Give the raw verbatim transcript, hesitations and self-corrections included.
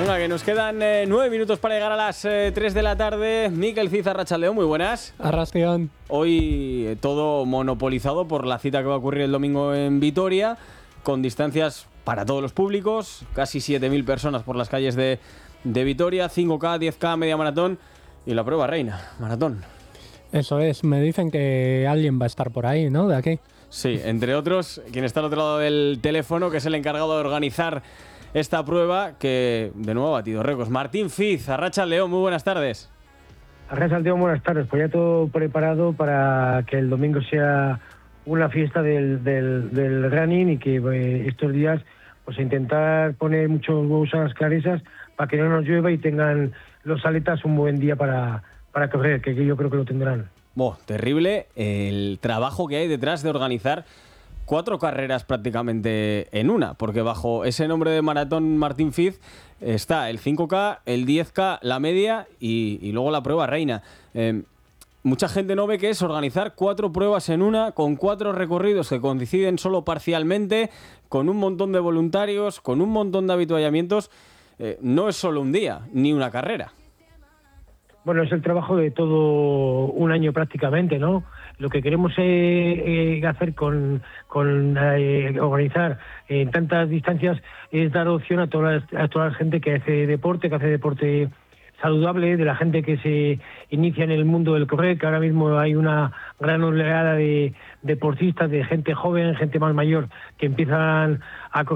Venga, que nos quedan eh, nueve minutos para llegar a las eh, tres de la tarde. Mikel Cid, Arratsaldeon, muy buenas. Arratsaldeon. Hoy eh, todo monopolizado por la cita que va a ocurrir el domingo en Vitoria, con distancias para todos los públicos, casi siete mil personas por las calles de, de Vitoria, cinco K, diez K, media maratón y la prueba reina, maratón. Eso es, me dicen que alguien va a estar por ahí, ¿no? De aquí. Sí, entre otros, quien está al otro lado del teléfono, que es el encargado de organizar esta prueba, que de nuevo ha batido récords. Martín Fiz, Arratsaldeon, muy buenas tardes. Arratsaldeon, buenas tardes. Pues ya todo preparado para que el domingo sea una fiesta del, del, del running y que eh, estos días pues intentar poner muchos huevos a las clarisas para que no nos llueva y tengan los atletas un buen día para, para correr, que yo creo que lo tendrán. Boh, terrible el trabajo que hay detrás de organizar cuatro carreras prácticamente en una, porque bajo ese nombre de Maratón Martín Fiz está el cinco K, el diez K, la media y, y luego la prueba reina. Eh, mucha gente no ve que es organizar cuatro pruebas en una, con cuatro recorridos que coinciden solo parcialmente, con un montón de voluntarios, con un montón de habituallamientos. Eh, no es solo un día, ni una carrera. Bueno, es el trabajo de todo un año prácticamente, ¿no? Lo que queremos eh, eh, hacer con, con eh, organizar en tantas distancias es dar opción a toda, la, a toda la gente que hace deporte, que hace deporte saludable, de la gente que se inicia en el mundo del correr, que ahora mismo hay una gran oleada de deportistas, de gente joven, gente más mayor, que empiezan a correr.